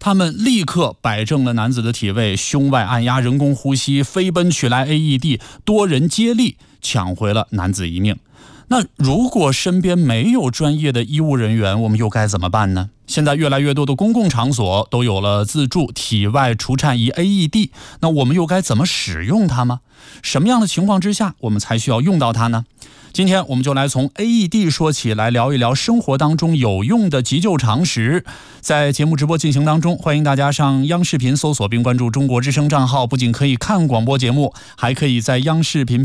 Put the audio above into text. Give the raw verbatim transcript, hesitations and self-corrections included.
他们立刻摆正了男子的体位，胸外按压，人工呼吸，飞奔取来 A E D， 多人接力抢回了男子一命。那如果身边没有专业的医务人员，我们又该怎么办呢？现在越来越多的公共场所都有了自助体外除颤仪 A E D， 那我们又该怎么使用它吗？什么样的情况之下我们才需要用到它呢？今天我们就来从 A E D 说起，来聊一聊生活当中有用的急救常识。在节目直播进行当中，欢迎大家上央视频搜索并关注中国之声账号，不仅可以看广播节目，还可以在央视频